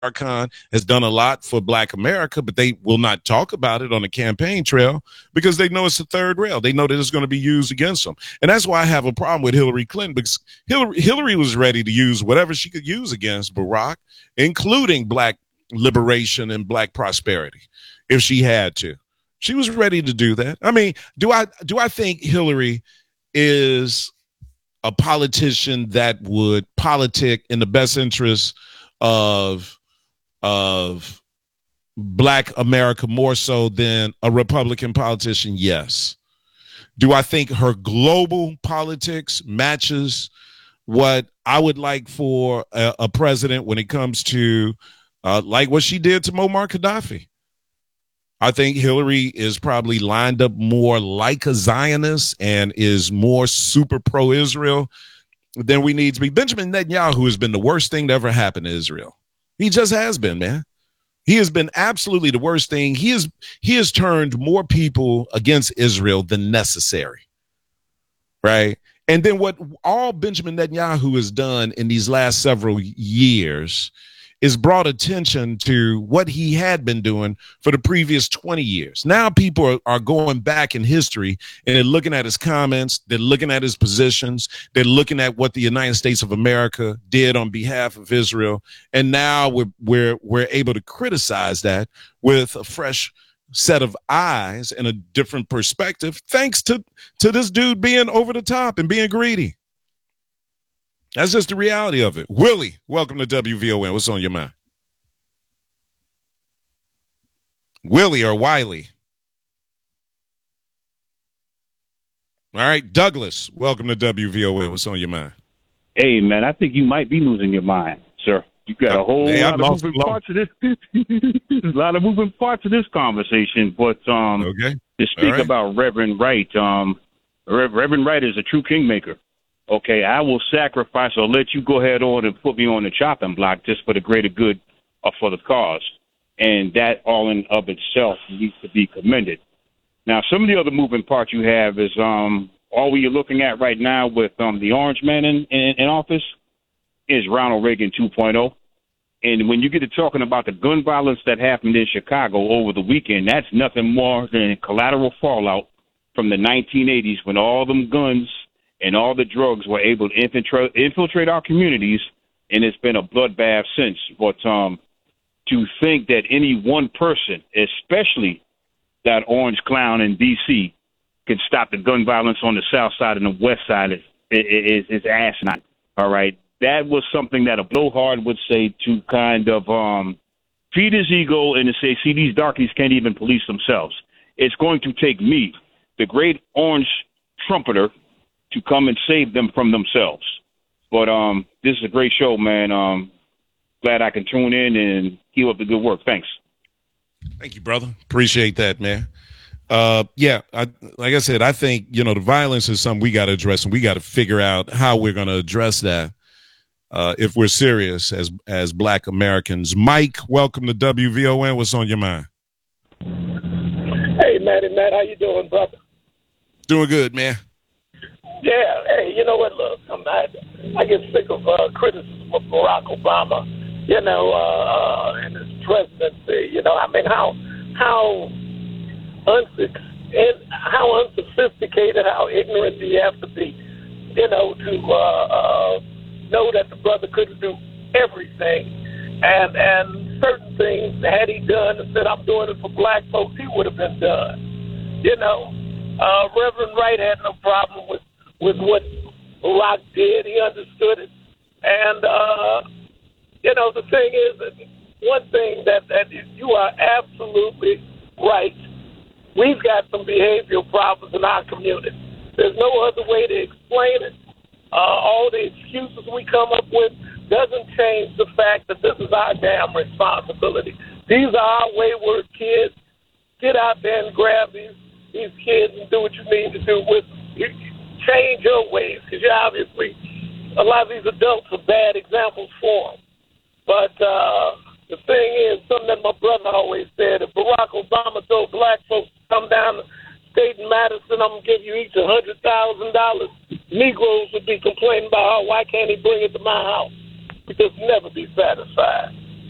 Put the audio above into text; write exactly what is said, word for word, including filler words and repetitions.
Farrakhan has done a lot for Black America, but they will not talk about it on the campaign trail because they know it's the third rail. They know that it's going to be used against them. And that's why I have a problem with Hillary Clinton, because Hillary, Hillary was ready to use whatever she could use against Barack, including Black liberation and Black prosperity, if she had to. She was ready to do that. I mean, do I do I think Hillary is a politician that would politic in the best interest of of Black America more so than a Republican politician? Yes. Do I think her global politics matches what I would like for a, a president when it comes to uh, like what she did to Muammar Gaddafi? I think Hillary is probably lined up more like a Zionist and is more super pro-Israel than we need to be. Benjamin Netanyahu has been the worst thing to ever happen to Israel. He just has been, man. He has been absolutely the worst thing. He is he has turned more people against Israel than necessary, right? And then what all Benjamin Netanyahu has done in these last several years is brought attention to what he had been doing for the previous twenty years. Now people are, are going back in history and they're looking at his comments, they're looking at his positions, they're looking at what the United States of America did on behalf of Israel. And now we're we're we're able to criticize that with a fresh set of eyes and a different perspective, thanks to, to this dude being over the top and being greedy. That's just the reality of it. Willie, welcome to W V O N. What's on your mind? Willie or Wiley? All right, Douglas, welcome to W V O N. What's on your mind? Hey, man, I think you might be losing your mind, sir. You got a whole hey, lot of moving parts of this. a lot of moving parts of this conversation. But um, okay. to speak right. about Reverend Wright, um, Reverend Wright is a true kingmaker. Okay, I will sacrifice or let you go ahead on and put me on the chopping block just for the greater good or for the cause. And that all in of itself needs to be commended. Now, some of the other moving parts you have is um, all we are looking at right now with um, the orange man in, in, in office is Ronald Reagan two point oh. And when you get to talking about the gun violence that happened in Chicago over the weekend, that's nothing more than collateral fallout from the nineteen eighties when all them guns and all the drugs were able to infiltrate, infiltrate our communities, and it's been a bloodbath since. But um, to think that any one person, especially that orange clown in D C, can stop the gun violence on the south side and the west side is, is, is asinine, all right? That was something that a blowhard would say to kind of um, feed his ego and to say, see, these darkies can't even police themselves. It's going to take me, the great orange trumpeter, to come and save them from themselves. But um, this is a great show, man. Um, glad I can tune in and keep up the good work. Thanks. Thank you, brother. Appreciate that, man. Uh, yeah, I, like I said, I think, you know, the violence is something we got to address, and we got to figure out how we're going to address that uh, if we're serious as as Black Americans. Mike, welcome to W V O N. What's on your mind? Hey, Matt and Matt, how you doing, brother? Doing good, man. Yeah, hey, you know what, look, I'm not, I get sick of uh, criticism of Barack Obama, you know, uh, and his presidency. You know, I mean, how how unsuc- and how unsophisticated, how ignorant do you have to be, you know, to uh, uh, know that the brother couldn't do everything, and and certain things had he done and said, I'm doing it for black folks, he would have been done. You know, uh, Reverend Wright had no problem with. with what Barack did. He understood it. And, uh, you know, the thing is, that one thing that, that you are absolutely right. We've got some behavioral problems in our community. There's no other way to explain it. Uh, all the excuses we come up with doesn't change the fact that this is our damn responsibility. These are our wayward kids. Get out there and grab these, these kids and do what you need to do with them. Change your ways, because you're obviously, a lot of these adults are bad examples for them. But uh, the thing is, something that my brother always said, if Barack Obama told black folks to come down to State in Madison, I'm going to give you each one hundred thousand dollars, Negroes would be complaining about, oh, why can't he bring it to my house? Because never be satisfied.